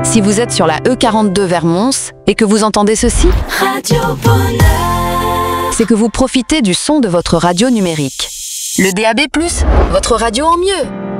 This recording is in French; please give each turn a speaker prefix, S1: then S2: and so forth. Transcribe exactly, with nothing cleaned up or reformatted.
S1: Si vous êtes sur la E quarante-deux vers Mons et que vous entendez ceci,
S2: Radio Bonheur.
S1: c'est que vous profitez du son de votre radio numérique. Le D A B plus, votre radio en mieux.